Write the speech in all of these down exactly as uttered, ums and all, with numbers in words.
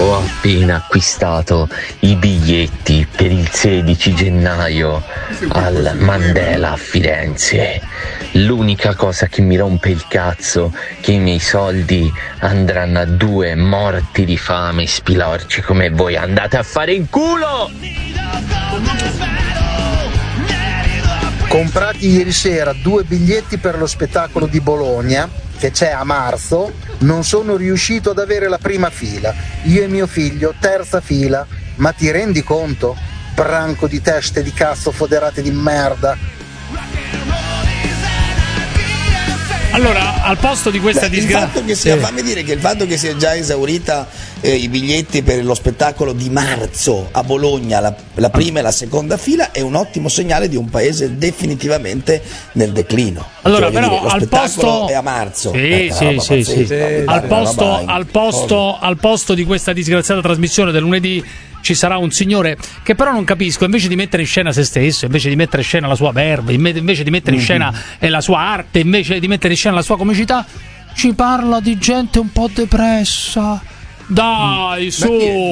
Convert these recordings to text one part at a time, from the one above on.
Ho appena acquistato i biglietti per il sedici gennaio al Mandela a Firenze. L'unica cosa che mi rompe il cazzo è che i miei soldi andranno a due morti di fame spilorci come voi. Andate a fare in culo! Comprati ieri sera due biglietti per lo spettacolo di Bologna che c'è a marzo. Non sono riuscito ad avere la prima fila, io e mio figlio terza fila. Ma ti rendi conto? Branco di teste di cazzo foderate di merda. Allora, al posto di questa disgrazia, sì. fammi dire che il fatto che sia già esaurita eh, i biglietti per lo spettacolo di marzo a Bologna, la, la prima e la seconda fila, è un ottimo segnale di un paese definitivamente nel declino. Allora, cioè, però dire, lo al spettacolo posto è a marzo. Sì, eh, sì, sì, sì. sì. Al posto, al posto, al posto di questa disgraziata trasmissione del lunedì ci sarà un signore che però non capisco, invece di mettere in scena se stesso, invece di mettere in scena la sua verve, invece di mettere in scena la sua arte, invece di mettere in scena la sua comicità, ci parla di gente un po' depressa. Dai, su!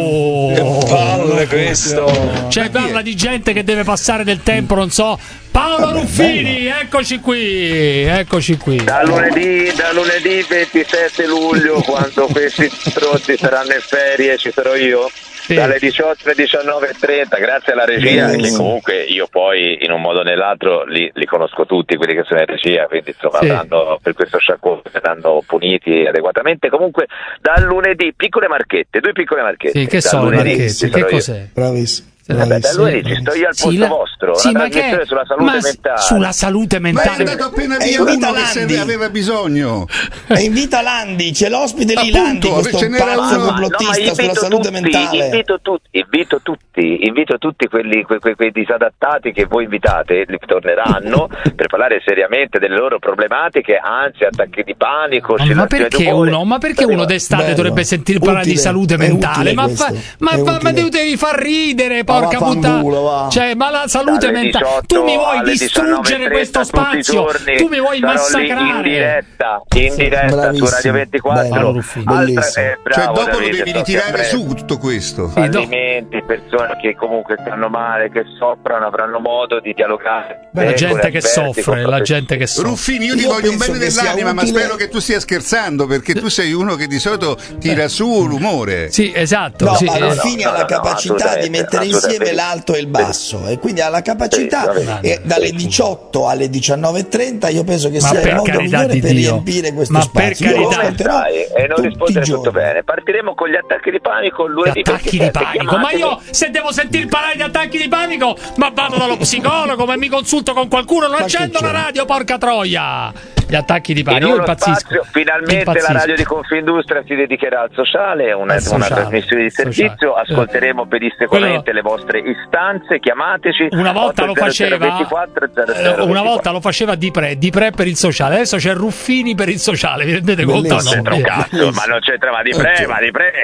Che palle questo! Cioè, parla di gente che deve passare del tempo, non so. Paolo Ruffini, eccoci qui, eccoci qui. Da lunedì, da lunedì ventisette luglio, quando questi stronzi saranno in ferie, ci sarò io. Sì. Dalle diciotto alle diciannove e trenta, grazie alla regia, che comunque io poi in un modo o nell'altro li, li conosco tutti quelli che sono in regia, quindi insomma sì. andranno, per questo sciacquone saranno puniti adeguatamente. Comunque dal lunedì piccole marchette, due piccole marchette. Sì, che sono le marchette? Che cos'è? Bravissimo. Vabbè, da lunedì ci sto io al posto sì, la, vostro, sì, la ma che sulla salute ma mentale. Sulla salute mentale. Ma è andato appena via uno che se ne aveva bisogno. E invita Landi, c'è l'ospite lì, Appunto, Landi, questo pazzo complottista no, sulla salute tutti, mentale. Invito tutti, invito tutti, invito tutti quelli, que, que, quei disadattati che voi invitate, li torneranno per parlare seriamente delle loro problematiche, anzi attacchi di panico. Ma, ma perché uno, ma perché uno d'estate bello, dovrebbe sentire parlare di salute mentale? Ma, fa, ma, ma, ma devi far ridere, porca puttana. Cioè, ma la salute mentale, tu mi vuoi distruggere questo spazio, tu mi vuoi massacrare in diretta, in diretta su Radio ventiquattro. Altra, eh, bravo, cioè, dopo lo devi ritirare su tutto questo. Fallimenti, persone che comunque stanno male, che soffrono, avranno modo di dialogare. Beh, la gente che soffre, la gente che soffre. Ruffini, io ti io voglio un bene dell'anima, ma spero che tu stia scherzando, perché tu sei uno che di solito tira su l'umore. Sì, esatto. No, sì, ma Ruffini no, ha no, la no, capacità di mettere insieme l'alto e il basso, e quindi ha la capacità sì, e dalle diciotto alle diciannove e trenta io penso che ma sia il modo migliore di per Dio. riempire questo ma spazio. Per io carità. E non rispondere tutto bene. Partiremo con gli attacchi di panico lunedì. Gli attacchi di panico, ma io se devo sentir parlare di attacchi di panico, ma vado dallo psicologo, ma mi consulto con qualcuno, non accendo la radio, porca troia. Gli attacchi di panico, io impazzisco. Spazio, finalmente impazzisco. La radio di Confindustria si dedicherà al sociale, una, al sociale, una trasmissione di servizio. Sociale. Ascolteremo pedissequamente Quello... le vostre istanze, chiamateci. Una volta lo faceva ventiquattro, zero zero ventiquattro. Una volta lo faceva Di Pre, Di Pre per il sociale, adesso c'è Ruffini per il sociale, vi rendete conto? Non c'entra un cazzo, ma non c'entra ma Di Pre, ma Di Pre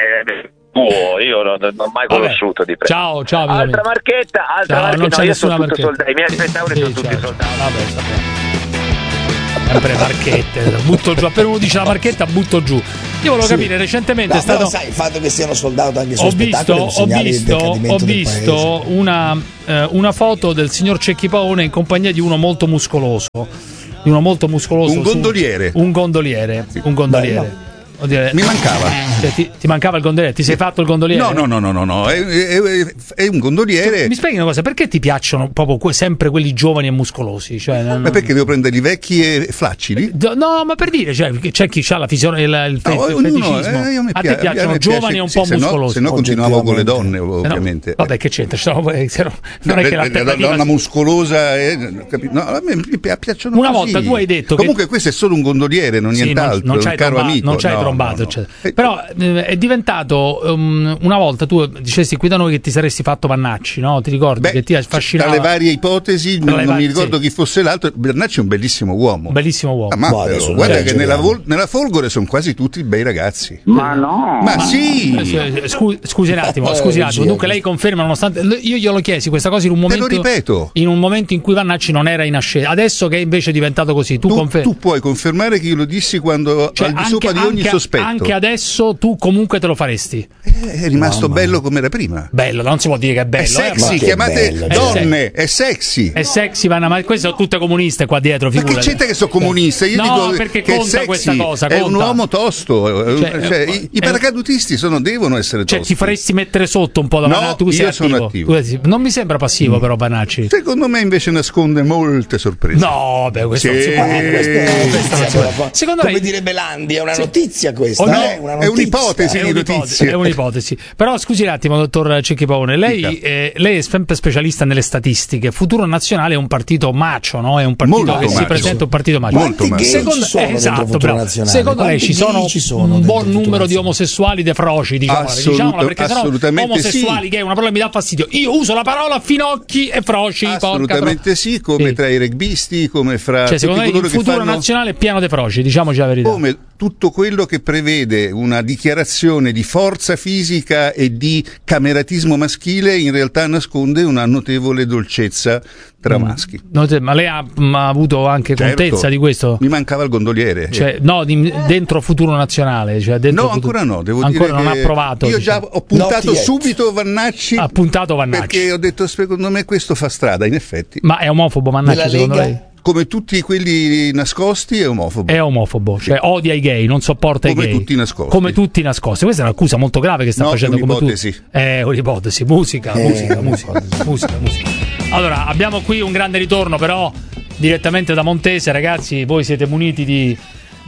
Oh, io non, non ho mai conosciuto Vabbè. Di Pre. Ciao, ciao. Altra marchetta, altra ciao, marchetta. Non c'è no, io nessuna sono marchetta. Tutto soldati. I miei spettacoli sì, sono tutti ciao. soldati. Vabbè, sappiamo. Sempre marchette, butto giù. Appena uno dice la marchetta, butto giù. Io volevo sì. capire, recentemente no, è stato. Però sai, il fatto che siano soldato anche su ho visto, ho visto, ho visto una, eh, una foto del signor Cecchi Paone in compagnia di uno molto muscoloso. Di uno molto muscoloso. Un gondoliere. Su, un gondoliere. Sì. Un gondoliere. Bello. Oddio, mi mancava cioè, ti, ti mancava il gondoliere? Ti sei fatto il gondoliere? No, no, no, no, no, no. È, è, è un gondoliere. Tu, mi spieghi una cosa, perché ti piacciono proprio que- sempre quelli giovani e muscolosi? Cioè, non... Ma perché devo prendere i vecchi e flaccidi? No, ma per dire, cioè, c'è chi ha la fisione, il, il, fe- no, il ognuno, feticismo. Eh, a te piacciono me giovani piace, e un po' sì, muscolosi. Se no, se no continuavo con le donne, ovviamente. No, vabbè, che c'entra? Se no, se no, non no, è che la, la donna muscolosa, è, no, a me piacciono una così. volta tu hai detto comunque che... questo è solo un gondoliere, non sì, nient'altro, non, non un caro tromba, amico. Non c'hai no, trombato, no, no. eccetera. Però eh, è diventato um, una volta tu dicesti qui da noi che ti saresti fatto Vannacci, no? Ti ricordi? Beh, che ti affascinava. Tra le varie ipotesi non, vari, non mi ricordo sì. chi fosse l'altro. Vannacci è un bellissimo uomo. Un bellissimo uomo. Ah, ma Guarda, però, guarda guarda che nella, vol- geniale. nella Folgore sono quasi tutti bei ragazzi. Ma no. Ma sì. Scusi, scusi un attimo, scusi un attimo. Dunque lei conferma, nonostante io glielo chiesi questa cosa in un momento. Te lo ripeto. In un momento in cui Vannacci non era in ascesa. Adesso che invece è diventato così, tu, tu confermi. Tu puoi confermare che io lo dissi quando cioè, al di anche, sopra di ogni anche sospetto. Anche adesso tu comunque te lo faresti. È rimasto bello come era prima. Bello, non si può dire che è bello. È sexy, eh, chiamate bello, donne, è sexy. È sexy, ma queste sono tutte comuniste qua dietro. Ma che c'entra che sono comunista? Io no, dico perché che conta è sexy, questa cosa. È Conta. un uomo tosto. Cioè, Cioè, eh, i, i eh, paracadutisti sono, devono essere tosti. Cioè, ti faresti mettere sotto un po' da No, Banacci? Tu sei io sono attivo. Tu- non mi sembra passivo, però, Banacci. Secondo me invece nasconde molte sorprese. No, beh, questo Sì. non si può dire. Questo- questo non si può- Secondo come lei- direbbe Landi, è una notizia questa. O no, eh, una è notizia. un'ipotesi. È di un'ipotesi, notizie. è un'ipotesi. Però scusi un attimo, dottor Cecchi Pavone, lei, Dica. eh, lei è sempre specialista nelle statistiche. Futuro Nazionale è un partito macio, no? È un partito Molto che si macio. presenta un partito macio. Molto Quanti macio. gay Secondo, ci sono eh, dentro esatto, Futuro bravo. Nazionale? Secondo lei Quanti ci sono, gay ci sono un dentro buon Futuro numero di Nazionale? omosessuali diciamole, diciamola, Assolut- diciamola perché sennò assolutamente omosessuali sì. gay è una parola che mi dà fastidio. Io uso la parola finocchi e froci. porca Assolutamente tro- sì, come Sì. tra i rugbisti, come fra Cioè, secondo tutti lei il coloro che futuro fanno nazionale è pieno di froci, diciamoci la verità. come tutto quello che prevede una dichiarazione di forza fisica e di cameratismo maschile in realtà nasconde una notevole dolcezza tra maschi. No, te- ma lei ha, ma ha avuto anche Certo. contezza di questo? Mi mancava il gondoliere. Cioè, no, di- dentro Futuro Nazionale. Cioè dentro No, Futuro- ancora no, devo ancora dire non che ha provato. Io diciamo. già ho puntato Not yet. subito Vannacci. Ha puntato Vannacci. Perché ho detto, secondo me questo fa strada, in effetti. Ma è omofobo Vannacci, Nella secondo Lega? lei? Come tutti quelli nascosti è omofobo. È omofobo, cioè odia i gay, non sopporta Come i gay. tutti nascosti. Come tutti nascosti. Questa è un'accusa molto grave che sta No, facendo è come tu. un'ipotesi. È un'ipotesi. Musica, Eh, musica, musica, un'ipotesi. musica, musica. Allora, abbiamo qui un grande ritorno, però, direttamente da Montese, ragazzi. Voi siete muniti di.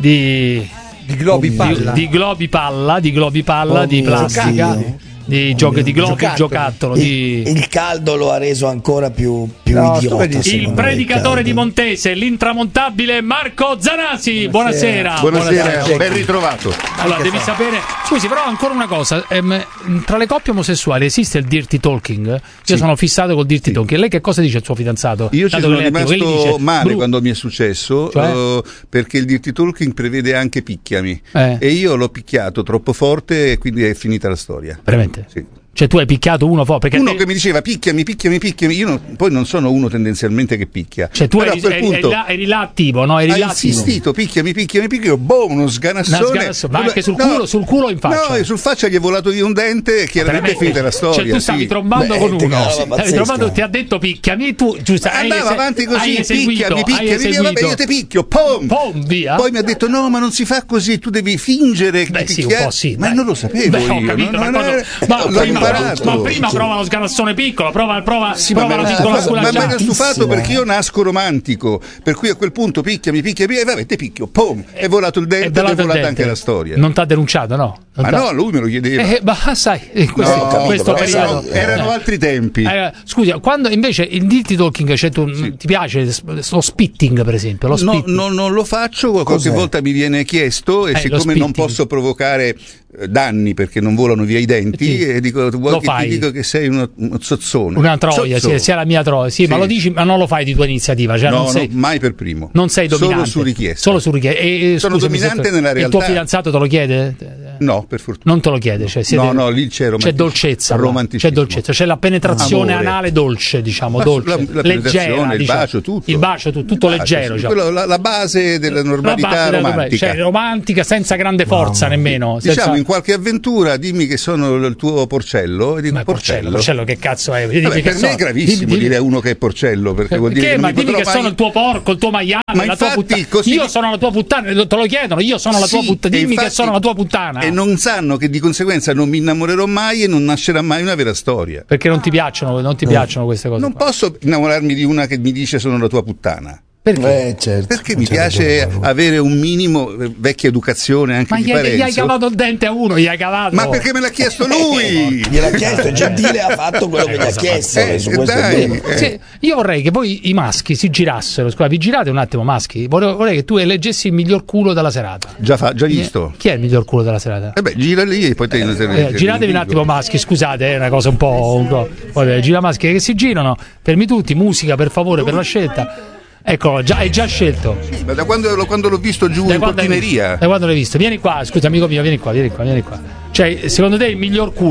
di Di globi di, palla. di globi palla, di globi palla, Oh di mio plastica, Dio. di, giochi, di globi Giocattoli. giocattolo, di. Il, il caldo lo ha reso ancora più, più No, sto idiota. benissimo. Il secondo me, predicatore caldo. di Montese, l'intramontabile Marco Zanasi. Buonasera. Buonasera, ben ritrovato. Allora, devi sapere. Scusi, però ancora una cosa. ehm, tra le coppie omosessuali esiste il dirty talking? Io Sì. sono fissato col dirty talking. Lei che cosa dice al suo fidanzato? Io ci Dato sono che lei è attivo, che gli rimasto dice, male "Bru- quando mi è successo, Cioè? eh, perché il dirty talking prevede anche picchiami. Eh. E io l'ho picchiato troppo forte e quindi è finita la storia. Veramente? Sì. Cioè, tu hai picchiato uno fuori? Perché Uno te- che mi diceva picchiami, picchiami, picchiami. Io non- poi non sono uno tendenzialmente che picchia. Cioè, tu Però eri, a quel eri- punto eri là, eri là attivo, no? Eri ha là attivo. insistito, picchiami, picchiami, picchiami. Boh, uno sganassone. Una sganasso- ma anche sul culo- sul culo o in faccia? No, sul faccia gli è volato via un dente e chiaramente è Veramente? finita la storia. Cioè, tu stavi sì. trombando Beh, con te uno, cazzo, stavi pazzesca. trombando, ti ha detto picchiami, tu giusto, hai Andava ese- avanti hai così, eseguito, picchiami, hai picchiami, via, eseguito. vabbè, io ti picchio, pom! Pom, via. Poi mi ha detto no, ma non si fa così, tu devi fingere che Beh, ti sì, un picchiare. po' sì. Ma dai. non lo sapevo Beh, ho io, capito, no, ma, non quando- era- ma l'ho prima, imparato. ma prima prova lo scalassone piccolo, prova, prova, Sì, ma prova me la l'ha- piccola ma- ma me ne ho sculacciata. stufato perché io nasco romantico, per cui a quel punto picchiami, picchiami, e vabbè, te picchio, pom, è volato il È dente ed è volato il volata dente. anche la storia. Non t'ha denunciato, no? Non Ma t'ha- no, lui me lo chiedeva. Eh, ma sai, in questo, No, in capito, questo però periodo. erano, erano altri tempi. Eh, scusi, quando invece il dirty talking, cioè tu, ti piace lo spitting, per esempio? Lo No, spitting? no, non lo faccio, qualche Cos'è? volta mi viene chiesto e Eh, lo siccome non spitting. posso provocare eh, danni perché non volano via i denti, Sì. e dico, vuoi Lo che fai. ti dico che sei uno, uno zozzone. Una troia, Zozzo. sì, sia la mia troia, sì, ma Sì. lo dici, ma non lo fai di tua iniziativa, cioè No, non no, sei, mai per primo. non sei dominante. Solo su richiesta. Solo su richiesta. E, e, Sono scusami, dominante se- nella Il realtà. tuo fidanzato te lo chiede? No, per fortuna. Non te lo chiede, cioè siete- No, no, lì c'è romanticismo. c'è dolcezza, là. Romanticismo. c'è dolcezza, c'è la penetrazione Amore. anale dolce, diciamo, Ma dolce, la- la leggera, penetrazione, il diciamo. bacio, tutto. Il bacio, tu- tutto Il bacio, leggero, sì, diciamo. quello- la, la base della La normalità base della- romantica. cioè romantica senza grande forza nemmeno. Diciamo, senza- in qualche avventura dimmi che sono il tuo porcello e dico Ma porcello, porcello. porcello che cazzo è? Dimmi Vabbè, che per me sono. è gravissimo Dimmi- dimmi- dire a uno che è porcello perché vuol dire Che, che non ma mi dimmi potrò che mai... sono il tuo porco, il tuo maiale, Ma la tua infatti, puttana. così- Io sono la tua puttana, te lo chiedono, io sono la tua Sì, puttana, e dimmi che infatti- sono la tua puttana. E non sanno che di conseguenza non mi innamorerò mai e non nascerà mai una vera storia. Perché non ti piacciono, non ti piacciono queste cose. Non qua. posso innamorarmi di una che mi dice sono la tua puttana. Perché? Eh, certo. Perché mi C'è piace ragione. avere un minimo eh, vecchia educazione anche Ma di gli hai, gli hai Parenzo. cavato il dente a uno, gli hai cavato. Ma perché me l'ha chiesto lui? Gliel'ha chiesto, Gentile ha fatto quello che gli ha chiesto. Eh, su questo è dai, vero. eh. Sì, io vorrei che poi i maschi si girassero. Scusa, vi girate un attimo, maschi. Vorrei, vorrei che tu eleggessi il miglior culo della serata. Già, fa, già visto. Chi è il miglior culo della serata? Eh beh, gira lì e poi te Eh, giratevi un attimo, maschi. Scusate, è una cosa un po'. Un po'. Vabbè, gira maschi che si girano. Fermi tutti, musica per favore per la scelta. Eccolo, già, hai già scelto. Ma da quando, lo- quando l'ho visto giù Da in quando, hai visto? portineria? da quando l'hai visto? Vieni qua, scusa amico mio, vieni qua, vieni qua, vieni qua. Cioè, secondo te il miglior culo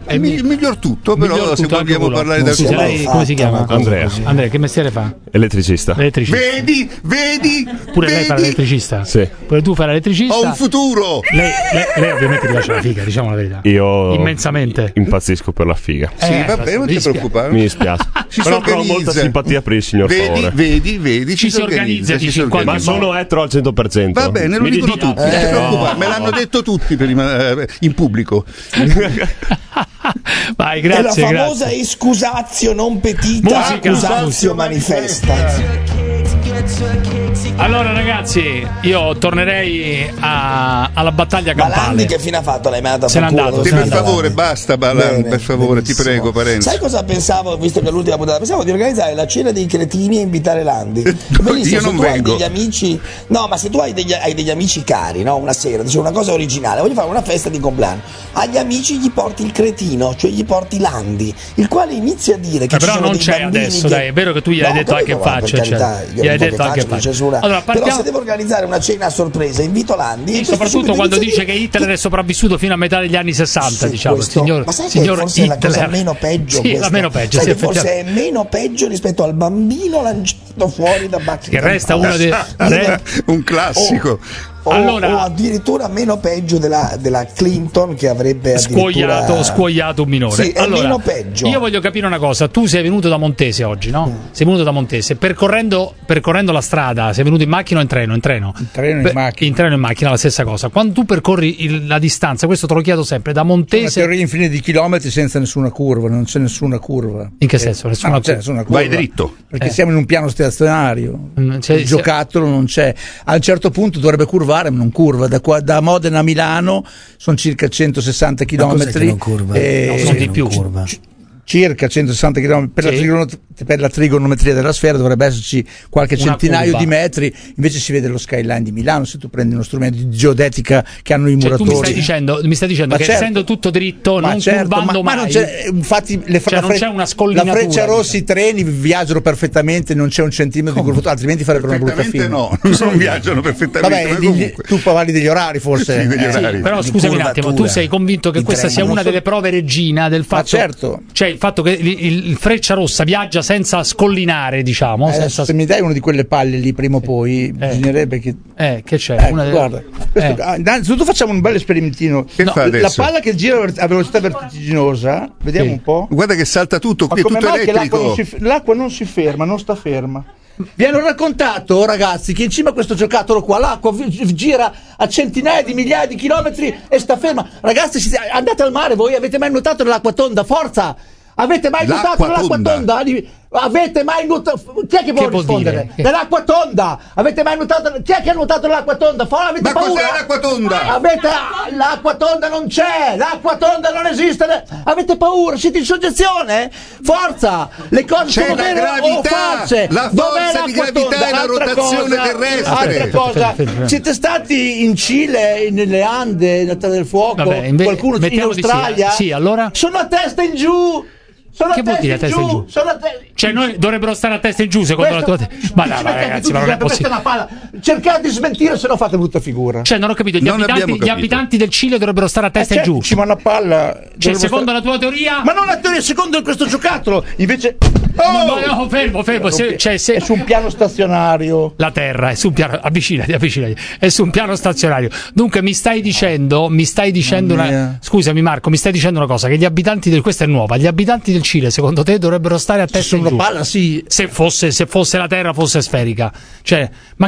È il, il miglior tutto, però miglior se tutto, vogliamo anche parlare culo. dal Scusa, culo. lei come si chiama? Andrea. Andrea, che mestiere fa? Elettricista. Elettricista. Vedi, vedi, Pure vedi? lei fa l'elettricista? Sì. Pure tu fai l'elettricista? Ho un futuro. Lei, lei, lei ovviamente ti piace la figa, diciamo la verità. Io immensamente impazzisco per la figa. Sì, Eh, vabbè, non ti rischia. preoccupare. Mi dispiace. Ci Però si provo organizza. molta simpatia per il signor Vedi, Favore. vedi, vedi, Ci si organizza, ci dici, si in qualche Ma organizza. sono etero al cento per cento. Va bene, lo Mi dicono dica- tutti, non ti Eh, preoccupare, no. me l'hanno detto tutti prima, eh, in pubblico. Vai, È grazie, la famosa grazie. escusatio non petita, Musica. accusatio manifesta. Allora ragazzi, io tornerei a- alla battaglia Ma Landi campale. che fine ha fatto? L'hai mandata a Se n'è fanculo? andato, Dove Sì, se per n'è sta favore, Landi? basta, Balan, Bene, per favore, ti benissimo. prego, Parenzo. Sai cosa pensavo, visto che è l'ultima puntata? Pensavo di organizzare la cena dei cretini e invitare Landi. No, Bellissimo, io se non tu hai vengo. degli amici, no, ma se tu hai degli, hai degli amici cari, no? Una sera, dice una cosa originale, voglio fare una festa di compleanno. Agli amici gli porti il cretino, cioè gli porti Landi, il quale inizia a dire che Eh, ci però sono non dei c'è bambini adesso, che- dai, è vero che tu gli hai No, detto anche capito, in ma per faccia, carità, cioè, io gli hai dico detto che anche in faccia, non faccia. censura. Allora, Però partiamo- se devo organizzare una cena a sorpresa, invito Landi. E questo soprattutto subito quando inizia dice a che dire Hitler è sopravvissuto fino a metà degli anni sessanta, sì, diciamo, il questo- signor, ma sai signor che forse Hitler. è la cosa meno peggio Sì, questa? la meno peggio, sai sì, che forse effettivamente. è meno peggio rispetto al bambino lanciato fuori da Buckingham Che resta Palace. uno dei- re- Un classico. o, Allora- o addirittura mmeno peggio della, della Clinton che avrebbe addirittura Scuoiato, scuoiato un minore. Sì, è allora, meno peggio. io voglio capire una cosa. Tu sei venuto da Montese oggi, no? Mm. Sei venuto da Montese. Percorrendo, percorrendo la strada, sei venuto in macchina o in treno? In treno. In treno e in Per- macchina. In treno e in macchina, la stessa cosa. Quando tu percorri il- la distanza, questo te lo chiedo sempre, da Una Montese. teoria infinita di chilometri senza nessuna curva, non c'è nessuna curva. In che senso? Nessuna No, non c'è curva. nessuna curva. Vai dritto. Perché Eh. siamo in un piano stazionario. Mm, c'è- il giocattolo non c'è. A un certo punto dovrebbe curvare, ma non curva. Da, qua, da Modena a Milano sono circa centosessanta chilometri. non curva? e- No, sono di più. Curva. Circa centosessanta chilometri per, Sì. la trigono- per la trigonometria della sfera dovrebbe esserci qualche Una centinaio curva. di metri, invece si vede lo skyline di Milano. Se tu prendi uno strumento di geodetica che hanno i Cioè, tu muratori, mi stai dicendo, mi stai dicendo Ma che certo. essendo tutto dritto, ma non certo, curvando ma, ma mai. non c'è, infatti le Cioè, la non c'è una la scollinatura, Freccia Rossi, i diciamo. treni viaggiano perfettamente, non c'è un centimetro di curvatura, altrimenti farebbero una brutta Perfettamente fine. no, non viaggiano perfettamente, Vabbè, ma digli- comunque. tu parli degli orari forse. Sì, degli Eh, orari. Però di scusami un attimo, tu curvatura. sei convinto che I questa treni sia non una so- delle prove regina del fatto, certo. cioè il fatto che il, il- il Freccia Rossa viaggia senza scollinare, diciamo, Eh, senza, se mi dai una di quelle palle lì prima o poi, bisognerebbe che. eh, che c'è? Ecco, Una delle- guarda, questo- eh. ah, innanzitutto facciamo un bel esperimentino. Che fa La adesso? palla che gira a velocità vertiginosa, vediamo Sì. un po'. Guarda che salta tutto, Ma qui è come tutto mai che l'acqua non, elettrico. si, l'acqua non si ferma, non sta ferma? Vi hanno raccontato, ragazzi, che in cima a questo giocattolo qua l'acqua vi- gira a centinaia di migliaia di chilometri e sta ferma. Ragazzi, siete- andate al mare, voi avete mai nuotato nell'acqua tonda? Forza! Avete mai L'acqua nuotato nell'acqua tonda? tonda? Di- Avete mai nuotato? Chi è che può Che vuol rispondere? dire? Che- Nell'acqua tonda! Avete mai nuotato? Chi è che ha nuotato nell'acqua tonda? Fa- avete Ma paura? cos'è l'acqua tonda? Avete l'acqua tonda non c'è, l'acqua tonda non esiste. Avete paura? Siete in soggezione? Forza! Le cose C'è sono la vere o gravità, false? la Dov'è forza di l'acqua gravità tonda? e la Altra rotazione cosa- terrestre. Altra cosa, Aspetta, siete stati in Cile, nelle Ande, nella Terra del Fuoco? Vabbè, inve- Qualcuno in mettiamo di sì, Australia? eh. Sì, allora? Sono a testa in giù! Sono Che a vuol testa dire a testa in giù? Sono a te- Cioè, noi dovrebbero stare a testa in giù secondo Questo- la tua te- Ma dai, ma Mettete ragazzi, tutti ma non è sempre, questa possibile. una palla. Cercate di smentire, se no fate brutta figura. Cioè, non ho capito, gli, Non abitanti, abbiamo gli capito. abitanti del Cile dovrebbero stare a testa Eh, in certo, giù. ci va una palla. Cioè, dovrebbe secondo stare- la tua teoria. Ma non la teoria, secondo questo giocattolo. Invece. No, Oh! no, no, fermo, fermo. Se, cioè, se... È su un piano stazionario. La Terra è su un piano, avvicinati, avvicinati, è su un piano stazionario. Dunque mi stai dicendo, mi stai dicendo Mamma una, mia. scusami Marco, mi stai dicendo una cosa, che gli abitanti del, questa è nuova, gli abitanti del Cile secondo te dovrebbero stare a testa Su in una giù? palla, sì. Se fosse, se fosse la Terra fosse sferica. Cioè, ma